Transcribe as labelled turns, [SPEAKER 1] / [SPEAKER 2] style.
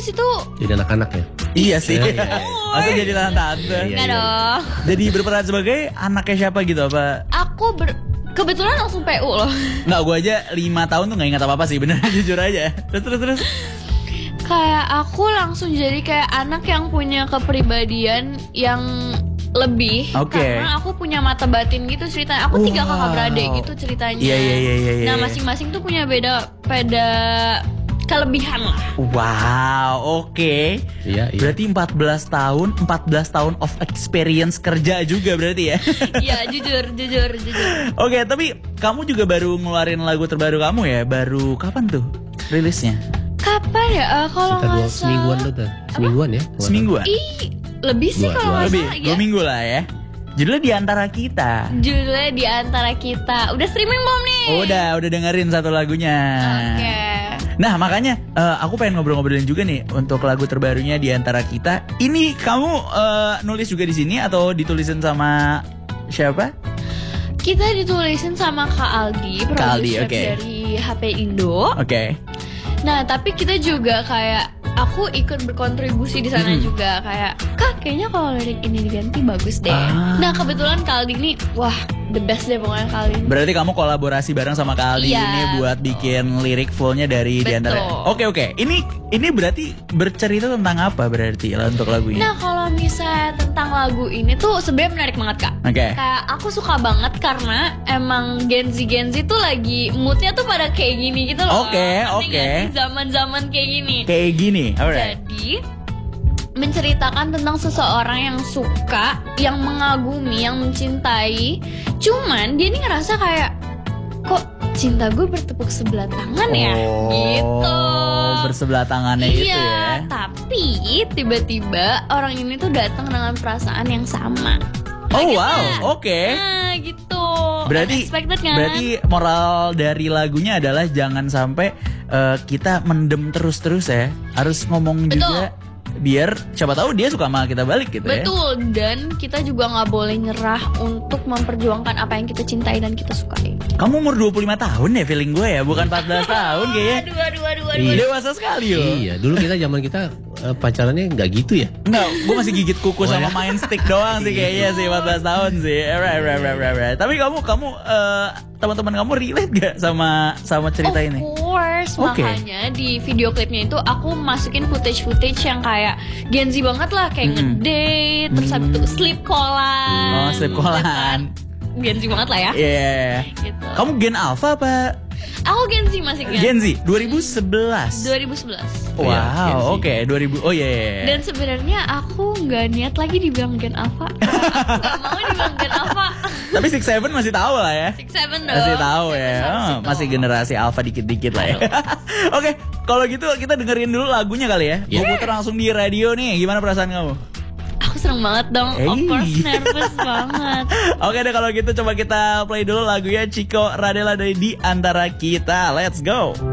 [SPEAKER 1] situ.
[SPEAKER 2] Jadi anak-anak ya?
[SPEAKER 3] Iya sih. Masa jadi tante?
[SPEAKER 1] Enggak dong.
[SPEAKER 3] Jadi berperan sebagai anaknya siapa gitu apa?
[SPEAKER 1] Aku kebetulan langsung PU loh.
[SPEAKER 3] Nggak, gue aja 5 tahun tuh nggak ingat apa-apa sih, bener jujur aja. Terus.
[SPEAKER 1] Kayak aku langsung jadi kayak anak yang punya kepribadian yang lebih. Karena aku punya mata batin gitu ceritanya. Aku 3 kakak beradik gitu ceritanya.
[SPEAKER 3] Iya.
[SPEAKER 1] Nah masing-masing tuh punya beda kelebihan lah.
[SPEAKER 3] Wow, oke.
[SPEAKER 2] Iya.
[SPEAKER 3] Berarti 14 tahun of experience kerja juga berarti ya.
[SPEAKER 1] Iya, jujur.
[SPEAKER 3] Oke, tapi kamu juga baru ngeluarin lagu terbaru kamu ya? Baru kapan tuh rilisnya?
[SPEAKER 1] Kapan ya? Kalau nggak salah
[SPEAKER 2] semingguan tuh. Semingguan ya?
[SPEAKER 3] Semingguan?
[SPEAKER 1] Lebih sih kalau nggak salah ya.
[SPEAKER 3] 2 minggu lah ya. Judulnya Di Antara Kita. Udah streaming belum nih? Udah dengerin satu lagunya.
[SPEAKER 1] Oke.
[SPEAKER 3] Nah makanya aku pengen ngobrol-ngobrolin juga nih untuk lagu terbarunya Di Antara Kita. Ini kamu nulis juga di sini atau ditulisin sama siapa?
[SPEAKER 1] Kita ditulisin sama Kak Aldi, produser dari HP Indo.
[SPEAKER 3] Oke.
[SPEAKER 1] Nah tapi kita juga kayak aku ikut berkontribusi di sana juga kayak Kak kayaknya kalau lirik ini diganti bagus deh. Nah kebetulan Kak Aldi ini wah the best deh pokoknya kali ini.
[SPEAKER 3] Berarti kamu kolaborasi bareng sama Kak Aldi ini buat bikin lirik fullnya dari Di Antara. Oke. Ini berarti bercerita tentang apa berarti untuk lagu ini?
[SPEAKER 1] Nah kalau misalnya tentang lagu ini tuh sebenarnya menarik banget Kak. Kayak aku suka banget karena emang Gen Z tuh lagi moodnya tuh pada kayak gini gitu loh. Oke. Zaman-zaman kayak gini.
[SPEAKER 3] Alright.
[SPEAKER 1] Jadi menceritakan tentang seseorang yang suka, yang mengagumi, yang mencintai. Cuman dia ini ngerasa kayak kok cinta gue bertepuk sebelah tangan ya gitu.
[SPEAKER 3] Bersebelah tangannya itu ya.
[SPEAKER 1] Tapi tiba-tiba orang ini tuh datang dengan perasaan yang sama.
[SPEAKER 3] Oke.
[SPEAKER 1] Nah gitu.
[SPEAKER 3] Berarti
[SPEAKER 1] unexpected kan?
[SPEAKER 3] Berarti moral dari lagunya adalah jangan sampai kita mendem terus ya. Harus ngomong juga biar siapa tahu dia suka sama kita balik gitu ya.
[SPEAKER 1] Betul, dan kita juga nggak boleh nyerah untuk memperjuangkan apa yang kita cintai dan kita sukai.
[SPEAKER 3] Kamu umur 25 tahun ya feeling gue ya, bukan 14 tahun kayaknya.
[SPEAKER 1] Aduh.
[SPEAKER 3] Dewasa sekali loh.
[SPEAKER 2] Iya, dulu zaman kita pacarannya nggak gitu ya?
[SPEAKER 3] Enggak, gue masih gigit kuku sama main stick doang sih kayaknya sih 14 tahun sih. Right. Tapi kamu teman-teman kamu relate gak sama cerita ini?
[SPEAKER 1] Of course, makanya di video klipnya itu aku masukin footage yang kayak Gen Z banget lah, kayak ngedate, terus habis itu sleep callan.
[SPEAKER 3] Sleep callan.
[SPEAKER 1] Gen Z banget lah ya.
[SPEAKER 3] Iya.
[SPEAKER 1] Gitu.
[SPEAKER 3] Kamu Gen Alpha apa?
[SPEAKER 1] Aku Gen Z masih
[SPEAKER 3] Gen Z 2011. Wow, oke, 2000. Oh iya.
[SPEAKER 1] Dan sebenarnya aku nggak niat lagi dibilang Gen Alpha. Aku nggak mau dibilang Gen Alpha.
[SPEAKER 3] Tapi 6-7 masih tahu lah ya.
[SPEAKER 1] 6-7 dong.
[SPEAKER 3] Masih tahu ya. Masih generasi Alpha dikit-dikit lah ya. Oke, kalau gitu kita dengerin dulu lagunya kali ya. Gue puter langsung di radio nih. Gimana perasaan kamu?
[SPEAKER 1] Aku seneng banget dong. Of course, nervous banget.
[SPEAKER 3] Oke deh kalau gitu coba kita play dulu lagunya Chico Radela dari Di Antara Kita. Let's go.